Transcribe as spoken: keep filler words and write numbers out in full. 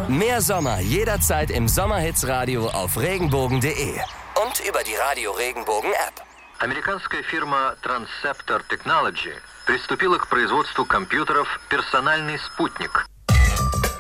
Mehr Sommer jederzeit im Sommerhits-Radio auf regenbogen punkt de und über die Radio Regenbogen App. Американская фирма Transceptor Technology приступила к производству компьютеров «Персональный спутник».